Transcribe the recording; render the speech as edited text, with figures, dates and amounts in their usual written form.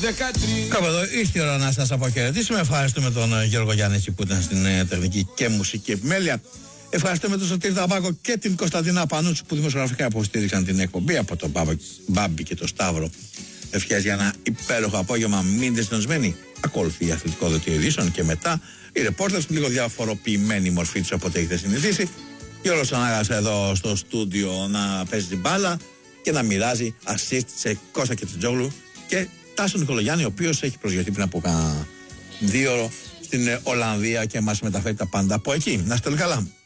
Κάπου εδώ ήρθε η ώρα να σας αποχαιρετήσουμε. Ευχαριστούμε τον Γιώργο Γιάννηση που ήταν στην τεχνική και μουσική επιμέλεια. Ευχαριστούμε τον Σωτήρη Ταμπάκο και την Κωνσταντίνα Πανούτσου που δημοσιογραφικά υποστήριξαν την εκπομπή, από τον Μπάμπη και τον Σταύρο. Ευχές για ένα υπέροχο απόγευμα. Μείνετε συντονισμένοι. Ακολουθεί η αθλητικό δελτίο ειδήσεων και μετά οι ρεπόρτερς, λίγο διαφοροποιημένη μορφή τους από ό,τι έχετε συνηθίσει. Γιώργος Ανάγας εδώ στο στούντιο να παίζει την μπάλα και να μοιράζει assist σε Κώστα Κετσετζόγλου και Τάσο Νικολογιάννη, ο οποίος έχει προσγειωθεί πριν από 2 ώρες στην Ολλανδία και μας μεταφέρει τα πάντα από εκεί. Να είστε καλά.